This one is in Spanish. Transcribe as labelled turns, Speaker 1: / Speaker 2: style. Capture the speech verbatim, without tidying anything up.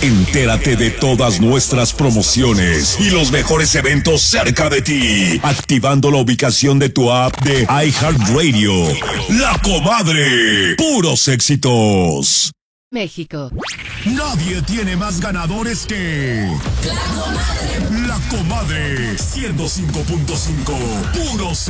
Speaker 1: Entérate de todas nuestras promociones y los mejores eventos cerca de ti, activando la ubicación de tu app de iHeartRadio. La Comadre, puros éxitos.
Speaker 2: México.
Speaker 1: Nadie tiene más ganadores que La Comadre. La Comadre, ciento cinco punto cinco, puros